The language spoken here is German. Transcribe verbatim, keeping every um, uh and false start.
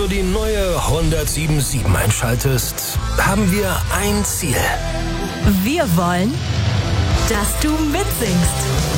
du die neue hundertsieben Komma sieben einschaltest, haben wir ein Ziel. Wir wollen, dass du mitsingst.